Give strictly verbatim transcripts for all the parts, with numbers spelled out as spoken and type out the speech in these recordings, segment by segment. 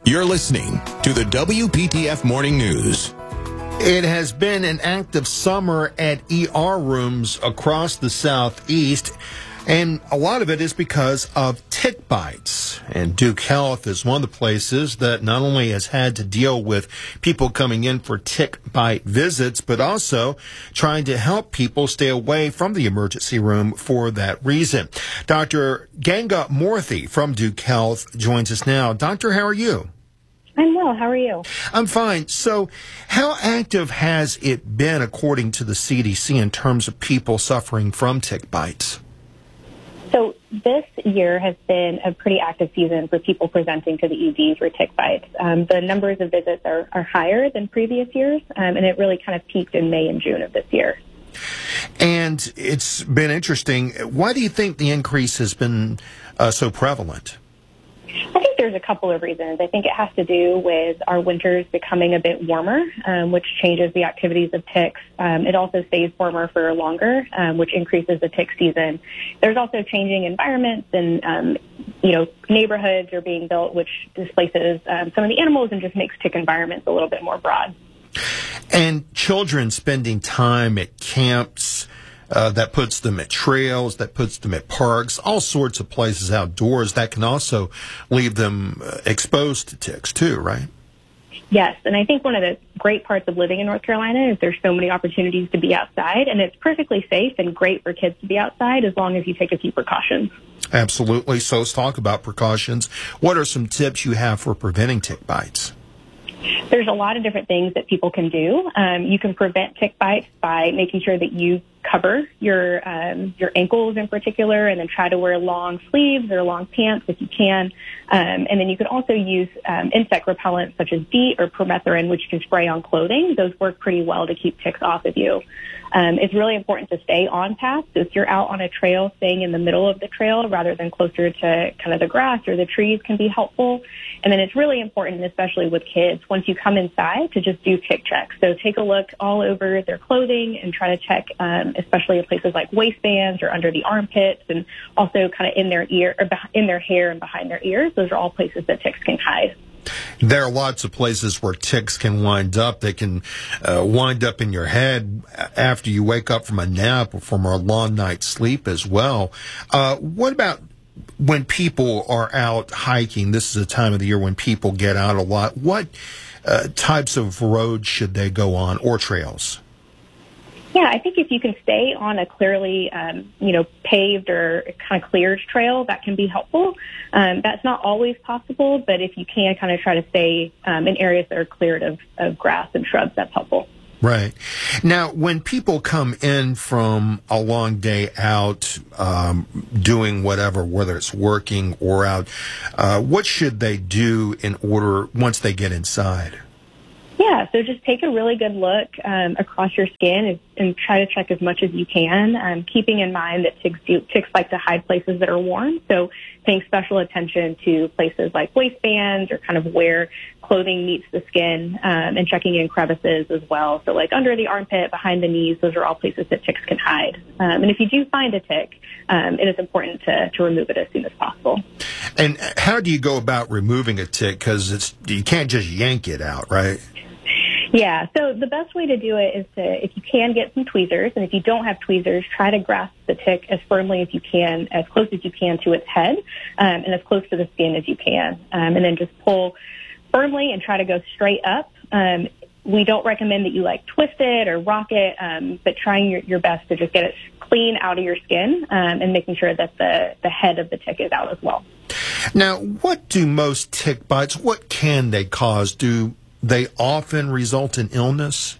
You're listening to the W P T F Morning News. It has been an active summer at E R rooms across the Southeast, and a lot of it is because of tick bites. And Duke Health is one of the places that not only has had to deal with people coming in for tick bite visits, but also trying to help people stay away from the emergency room for that reason. Doctor Ganga Moorthy from Duke Health joins us now. Doctor, how are you? I'm well. How are you? I'm fine. So how active has it been, according to the C D C, in terms of people suffering from tick bites? So this year has been a pretty active season for people presenting to the E D for tick bites. Um, the numbers of visits are, are higher than previous years, um, and it really kind of peaked in May and June of this year. And it's been interesting. Why do you think the increase has been uh, so prevalent? I think there's a couple of reasons. I think it has to do with our winters becoming a bit warmer, um, which changes the activities of ticks. Um, it also stays warmer for longer, um, which increases the tick season. There's also changing environments, and um, you know, neighborhoods are being built, which displaces um, some of the animals and just makes tick environments a little bit more broad. And children spending time at camps, Uh, that puts them at trails, that puts them at parks, all sorts of places outdoors that can also leave them uh, exposed to ticks too, right? Yes, and I think one of the great parts of living in North Carolina is there's so many opportunities to be outside, and it's perfectly safe and great for kids to be outside as long as you take a few precautions. Absolutely. So let's talk about precautions. What are some tips you have for preventing tick bites? There's a lot of different things that people can do. Um, you can prevent tick bites by making sure that you cover your um, your ankles in particular, and then try to wear long sleeves or long pants if you can. Um, and then you can also use um, insect repellents such as DEET or permethrin, which you can spray on clothing. Those work pretty well to keep ticks off of you. Um, it's really important to stay on path. So if you're out on a trail, staying in the middle of the trail rather than closer to kind of the grass or the trees can be helpful. And then it's really important, especially with kids, once you come inside, to just do tick checks. So take a look all over their clothing and try to check, um, especially in places like waistbands or under the armpits, and also kind of in their ear or in their hair and behind their ears. Those are all places that ticks can hide. There are lots of places where ticks can wind up. They can uh, wind up in your head after you wake up from a nap or from a long night's sleep as well. Uh, what about when people are out hiking? This is a time of the year when people get out a lot. What uh, types of roads should they go on, or trails? Yeah, I think if you can stay on a clearly, um, you know, paved or kind of cleared trail, that can be helpful. Um, that's not always possible, but if you can kind of try to stay um, in areas that are cleared of, of grass and shrubs, that's helpful. Right. Now, when people come in from a long day out, um, doing whatever, whether it's working or out, uh, what should they do in order, once they get inside? Yeah, so just take a really good look um, across your skin and, and try to check as much as you can, um, keeping in mind that ticks, do, ticks like to hide places that are warm. So paying special attention to places like waistbands or kind of where clothing meets the skin, um, and checking in crevices as well. So like under the armpit, behind the knees, those are all places that ticks can hide. Um, and if you do find a tick, um, it is important to, to remove it as soon as possible. And how do you go about removing a tick? Because it's you can't just yank it out, right? Yeah, so the best way to do it is to, if you can, get some tweezers, and if you don't have tweezers, try to grasp the tick as firmly as you can, as close as you can to its head, um, and as close to the skin as you can, um, and then just pull firmly and try to go straight up. Um, we don't recommend that you like twist it or rock it, um, but trying your, your best to just get it clean out of your skin, um, and making sure that the, the head of the tick is out as well. Now, what do most tick bites, what can they cause? Do they often result in illness?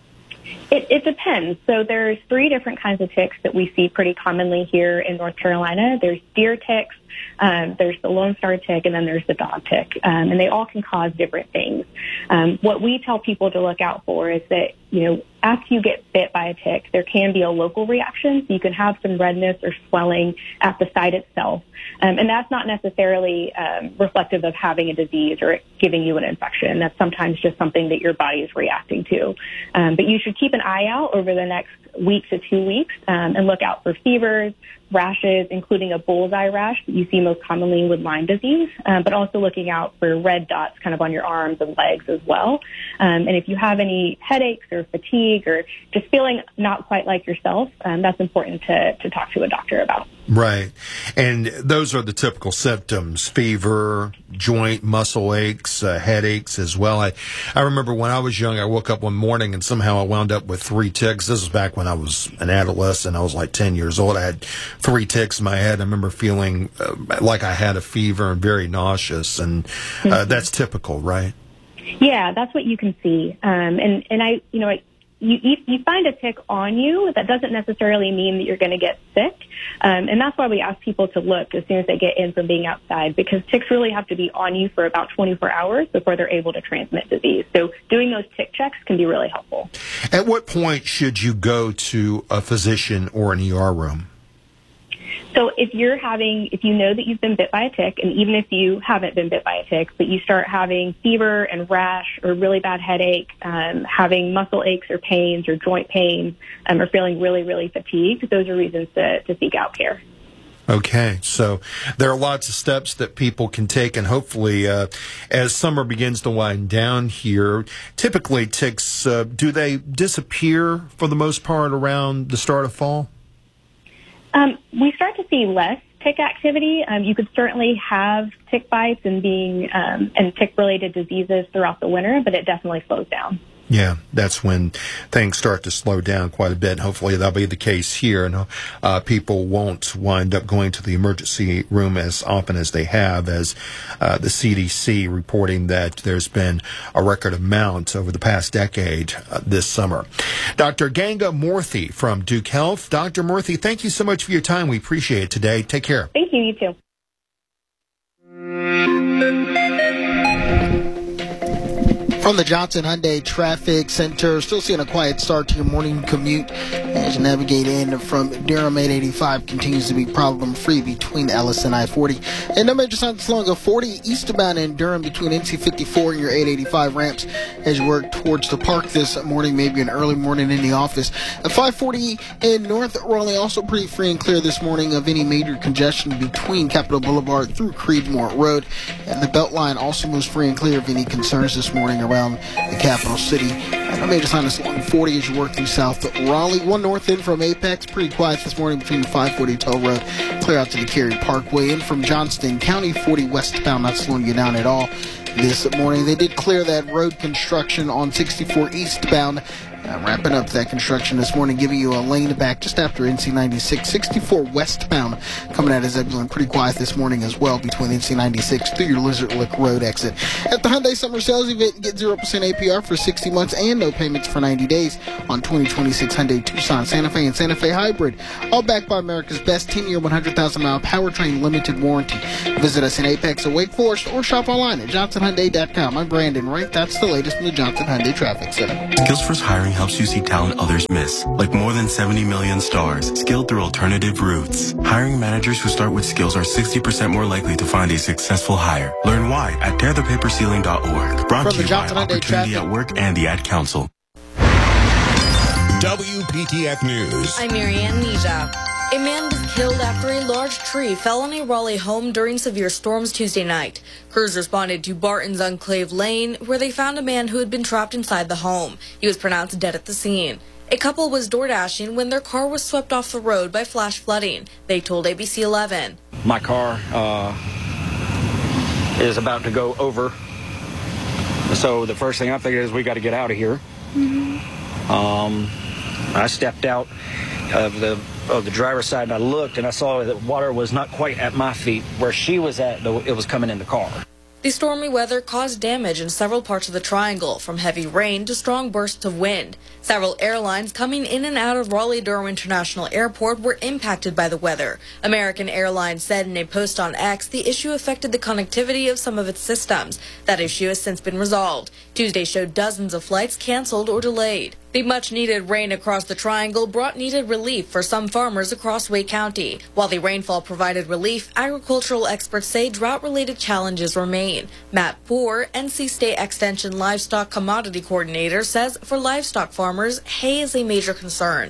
It, it depends. So there's three different kinds of ticks that we see pretty commonly here in North Carolina. There's deer ticks, um, there's the Lone Star tick, and then there's the dog tick. Um, and they all can cause different things. Um, what we tell people to look out for is that, you know, after you get bit by a tick, there can be a local reaction. So you can have some redness or swelling at the site itself. Um, and that's not necessarily um, reflective of having a disease or giving you an infection. That's sometimes just something that your body is reacting to. Um, but you should keep an eye out over the next week to two weeks um, and look out for fevers, rashes, including a bullseye rash that you see most commonly with Lyme disease, um, but also looking out for red dots kind of on your arms and legs as well. Um, and if you have any headaches or fatigue or just feeling not quite like yourself, um, that's important to, to talk to a doctor about. Right. And those are the typical symptoms: fever, joint, muscle aches, uh, headaches as well. I, I remember when I was young, I woke up one morning and somehow I wound up with three ticks. This was back when I was an adolescent. I was like ten years old. I had three ticks in my head. I remember feeling uh, like I had a fever and very nauseous. And uh, mm-hmm. that's typical, right? Yeah, that's what you can see. Um, and, and I, you know, I, You, you find a tick on you, that doesn't necessarily mean that you're going to get sick. Um, and that's why we ask people to look as soon as they get in from being outside, because ticks really have to be on you for about twenty-four hours before they're able to transmit disease. So doing those tick checks can be really helpful. At what point should you go to a physician or an E R room? So if you're having, if you know that you've been bit by a tick, and even if you haven't been bit by a tick, but you start having fever and rash or really bad headache, um, having muscle aches or pains or joint pains, um, or feeling really, really fatigued, those are reasons to, to seek out care. Okay, so there are lots of steps that people can take, and hopefully uh, as summer begins to wind down here, typically ticks, uh, do they disappear for the most part around the start of fall? Um, we start to see less tick activity. Um, you could certainly have tick bites and being um, and tick-related diseases throughout the winter, but it definitely slows down. Yeah, that's when things start to slow down quite a bit. Hopefully that'll be the case here, and uh, people won't wind up going to the emergency room as often as they have, as uh, the C D C reporting that there's been a record amount over the past decade uh, this summer. Doctor Ganga Murthy from Duke Health. Doctor Murthy, thank you so much for your time. We appreciate it today. Take care. Thank you. You too. From the Johnson Hyundai Traffic Center, still seeing a quiet start to your morning commute as you navigate in from Durham. eight eighty-five continues to be problem-free between Ellis and I forty. And no major signs along of forty eastbound in Durham between N C fifty-four and your eight eighty-five ramps as you work towards the park this morning, maybe an early morning in the office. At five forty in North Raleigh, also pretty free and clear this morning of any major congestion between Capitol Boulevard through Creedmoor Road. And the Beltline also moves free and clear of any concerns this morning around the capital city. And no major signs along forty as you work through South Raleigh. One north in from Apex, pretty quiet this morning between the five forty toll road, clear out to the Cary Parkway. In from Johnston County, forty westbound, not slowing you down at all this morning. They did clear that road construction on sixty-four eastbound. Uh, wrapping up that construction this morning, giving you a lane back just after N C ninety-six. sixty-four westbound coming out of Zebulon. Pretty quiet this morning as well between N C ninety-six through your Lizard Lick Road exit. At the Hyundai Summer Sales Event, get zero percent A P R for sixty months and no payments for ninety days on twenty twenty-six Hyundai Tucson, Santa Fe, and Santa Fe Hybrid. All backed by America's best ten-year, one hundred thousand mile powertrain limited warranty. Visit us in Apex or Wake Forest or shop online at johnson hyundai dot com. I'm Brandon Wright. That's the latest from the Johnson Hyundai Traffic Center. Skills First Hiring helps you see talent others miss, like more than seventy million stars, skilled through alternative routes. Hiring managers who start with skills are sixty percent more likely to find a successful hire. Learn why at tear the paper ceiling dot org. Brought From to you Johnson by Hyundai Opportunity Traffic. at Work and the Ad Council. W P T F News. I'm Marianne Nija. A man was killed after a large tree fell on a Raleigh home during severe storms Tuesday night. Crews responded to Barton's Enclave Lane, where they found a man who had been trapped inside the home. He was pronounced dead at the scene. A couple was door dashing when their car was swept off the road by flash flooding. They told A B C eleven. My car uh, is about to go over. So the first thing I figured is we got to get out of here. Mm-hmm. Um, I stepped out of the of the driver's side and I looked and I saw that water was not quite at my feet. Where she was at, it was coming in the car. The stormy weather caused damage in several parts of the triangle, from heavy rain to strong bursts of wind. Several airlines coming in and out of Raleigh-Durham International Airport were impacted by the weather. American Airlines said in a post on X the issue affected the connectivity of some of its systems. That issue has since been resolved. Tuesday showed dozens of flights canceled or delayed. The much-needed rain across the triangle brought needed relief for some farmers across Wake County. While the rainfall provided relief, agricultural experts say drought-related challenges remain. Matt Poore, N C State Extension Livestock Commodity Coordinator, says for livestock farmers, hay is a major concern.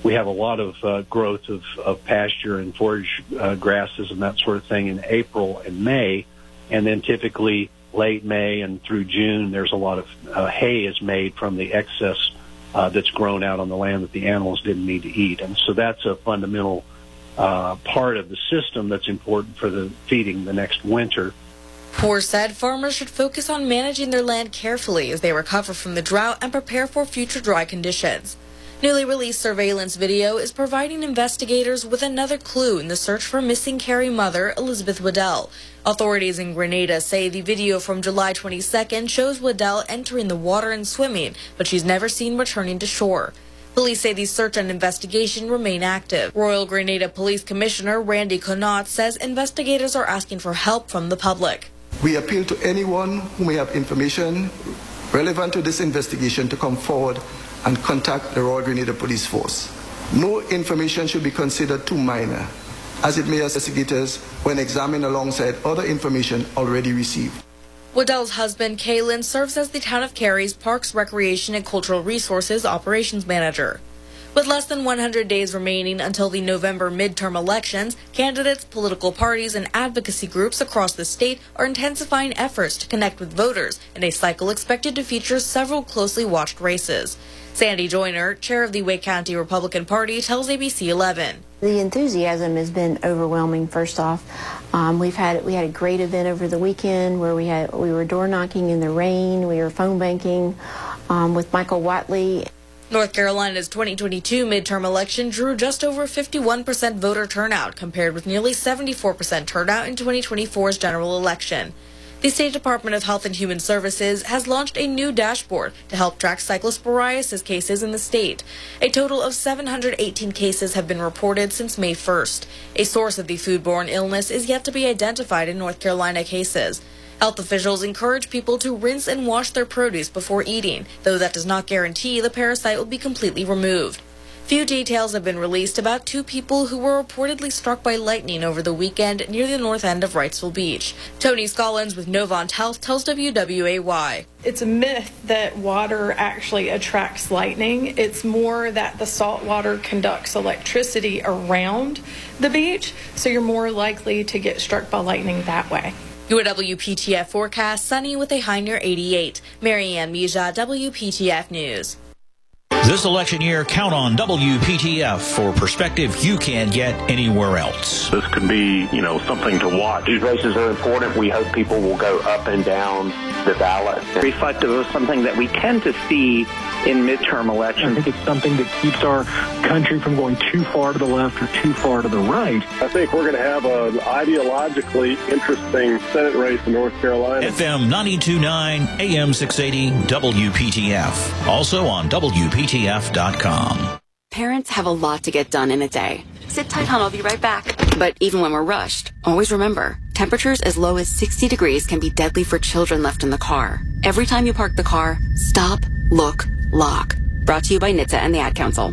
we have a lot of uh, growth of, of pasture and forage uh, grasses and that sort of thing in April and May. And then typically late May and through June, there's a lot of uh, hay is made from the excess uh, that's grown out on the land that the animals didn't need to eat. And so that's a fundamental uh, part of the system that's important for the feeding the next winter. Poor said farmers should focus on managing their land carefully as they recover from the drought and prepare for future dry conditions. Newly released surveillance video is providing investigators with another clue in the search for missing Carrie mother, Elizabeth Waddell. Authorities in Grenada say the video from July twenty-second shows Waddell entering the water and swimming, but she's never seen returning to shore. Police say the search and investigation remain active. Royal Grenada Police Commissioner Randy Connaught says investigators are asking for help from the public. We appeal to anyone who may have information relevant to this investigation to come forward and contact the Royal Grenada Police Force. No information should be considered too minor, as it may assist investigators when examined alongside other information already received. Waddell's husband, Kaylin, serves as the Town of Cary's Parks, Recreation and Cultural Resources Operations Manager. With less than one hundred days remaining until the November midterm elections, candidates, political parties, and advocacy groups across the state are intensifying efforts to connect with voters in a cycle expected to feature several closely watched races. Sandy Joyner, chair of the Wake County Republican Party, tells A B C eleven. The enthusiasm has been overwhelming. First off, um, we've had we had a great event over the weekend where we had we were door knocking in the rain. We were phone banking um, with Michael Watley. North Carolina's twenty twenty-two midterm election drew just over fifty-one percent voter turnout, compared with nearly seventy-four percent turnout in twenty twenty-four's general election. The State Department of Health and Human Services has launched a new dashboard to help track cyclosporiasis cases in the state. A total of seven hundred eighteen cases have been reported since May first. A source of the foodborne illness is yet to be identified in North Carolina cases. Health officials encourage people to rinse and wash their produce before eating, though that does not guarantee the parasite will be completely removed. Few details have been released about two people who were reportedly struck by lightning over the weekend near the north end of Wrightsville Beach. Tony Scollins with Novant Health tells W W A Y. It's a myth that water actually attracts lightning. It's more that the salt water conducts electricity around the beach, so you're more likely to get struck by lightning that way. Your W P T F forecast, sunny with a high near eighty-eight. Marianne Mija, W P T F News. This election year, count on W P T F for perspective you can't get anywhere else. This could be, you know, something to watch. These races are important. We hope people will go up and down the ballot. Reflective of something that we tend to see in midterm elections. I think it's something that keeps our country from going too far to the left or too far to the right. I think we're going to have an ideologically interesting Senate race in North Carolina. F M ninety-two point nine, A M six eighty, W P T F. Also on W P T F dot com. Parents have a lot to get done in a day. Sit tight, hon, I'll be right back. But even when we're rushed, always remember, temperatures as low as sixty degrees can be deadly for children left in the car. Every time you park the car, stop, look, lock. Brought to you by N H T S A and the Ad Council.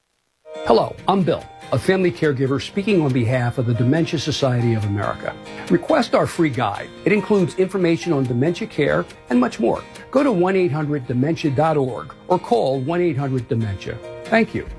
Hello, I'm Bill, a family caregiver speaking on behalf of the Dementia Society of America. Request our free guide. It includes information on dementia care and much more. Go to one eight hundred dementia dot org or call one eight hundred dementia. Thank you.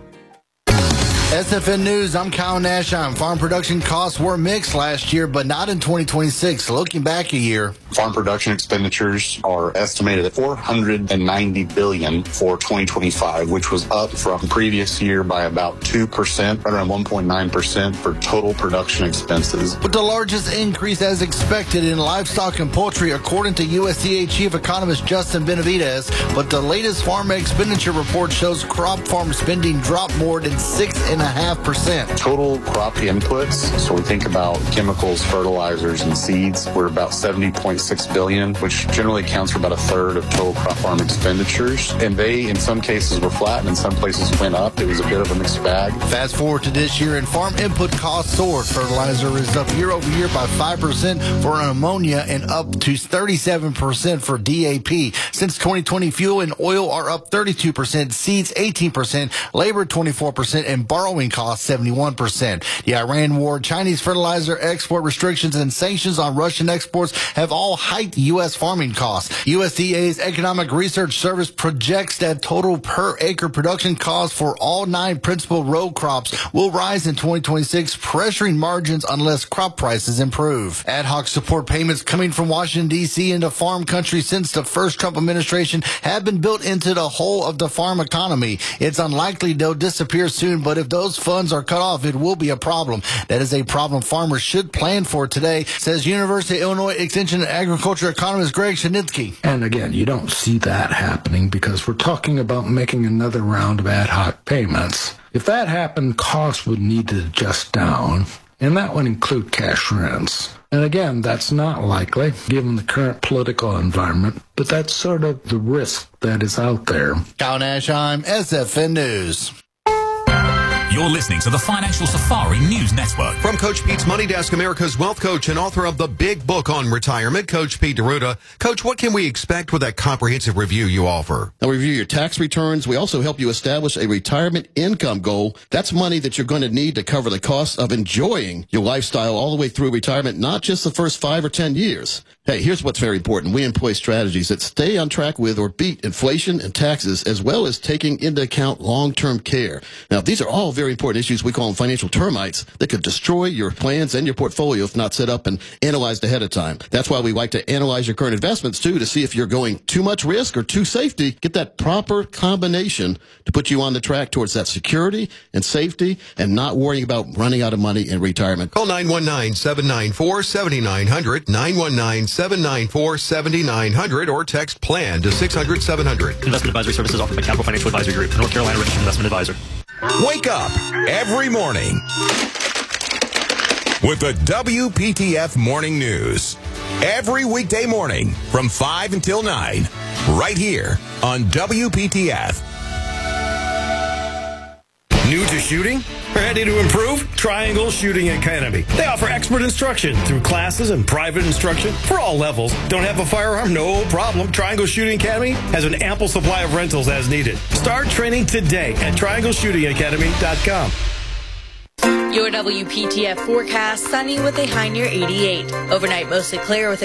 S F N News, I'm Kyle Nashon. Farm production costs were mixed last year, but not in twenty twenty-six. Looking back a year, farm production expenditures are estimated at four hundred ninety billion dollars for twenty twenty-five, which was up from previous year by about two percent, right around one point nine percent for total production expenses. With the largest increase as expected in livestock and poultry, according to U S D A Chief Economist Justin Benavides. But the latest farm expenditure report shows crop farm spending dropped more than six and a half percent. Total crop inputs, so we think about chemicals, fertilizers, and seeds, we're about seventy point six billion dollars, which generally accounts for about a third of total crop farm expenditures. And they, in some cases, were flat, and in some places went up. It was a bit of a mixed bag. Fast forward to this year, and farm input costs soared. Fertilizer is up year over year by five percent for ammonia and up to thirty-seven percent for D A P. Since twenty twenty, fuel and oil are up thirty-two percent, seeds eighteen percent, labor twenty-four percent, and borrowing borrowing costs seventy-one percent. The Iran war, Chinese fertilizer export restrictions, and sanctions on Russian exports have all hiked U S farming costs. U S D A's Economic Research Service projects that total per acre production costs for all nine principal row crops will rise in twenty twenty-six, pressuring margins unless crop prices improve. Ad hoc support payments coming from Washington, D C into farm country since the first Trump administration have been built into the whole of the farm economy. It's unlikely they'll disappear soon, but if those funds are cut off, it will be a problem. That is a problem farmers should plan for today, says University of Illinois Extension and Agriculture economist Greg Shinitsky. And again, you don't see that happening because we're talking about making another round of ad hoc payments. If that happened, costs would need to adjust down, and that would include cash rents. And again, that's not likely given the current political environment, but that's sort of the risk that is out there. Kyle Nashheim, S F N News. You're listening to the Financial Safari News Network. From Coach Pete's Money Desk, America's Wealth Coach and author of the big book on retirement, Coach Pete D'Arruda. Coach, what can we expect with that comprehensive review you offer? Now, we review your tax returns. We also help you establish a retirement income goal. That's money that you're going to need to cover the cost of enjoying your lifestyle all the way through retirement, not just the first five or ten years. Hey, here's what's very important. We employ strategies that stay on track with or beat inflation and taxes, as well as taking into account long-term care. Now, these are all very important issues. We call them financial termites that could destroy your plans and your portfolio if not set up and analyzed ahead of time. That's why we like to analyze your current investments, too, to see if you're going too much risk or too safety. Get that proper combination to put you on the track towards that security and safety and not worrying about running out of money in retirement. Call nine one nine, seven nine four, seven nine zero zero, nine one nine, seven nine four, seven nine zero zero, or text PLAN to six hundred, seven hundred. Investment advisory services offered by Capital Financial Advisory Group, North Carolina Registered Investment Advisor. Wake up every morning with the W P T F Morning News. Every weekday morning from five until nine, right here on W P T F. New to shooting? Ready to improve? Triangle Shooting Academy. They offer expert instruction through classes and private instruction for all levels. Don't have a firearm? No problem. Triangle Shooting Academy has an ample supply of rentals as needed. Start training today at triangle shooting academy dot com. Your W P T F forecast, sunny with a high near eighty-eight. Overnight, mostly clear with a